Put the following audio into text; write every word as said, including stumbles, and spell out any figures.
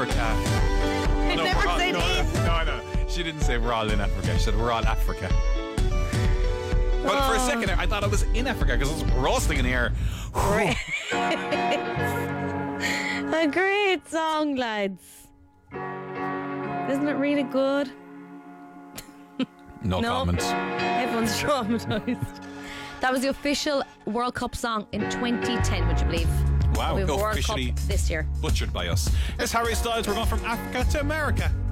Africa. It No, never we're all- said no, in. no, no, no. She didn't say we're all in Africa. She said we're all Africa. But for a Oh. second there, I thought I was in Africa because it was roasting in the air. A great song, lads. Isn't it really good? No, No. comment. Everyone's traumatized. That was the official World Cup song in twenty ten, would you believe? Wow, We have World Cup officially this year. butchered by us. It's Harry Styles. We're going from Africa to America.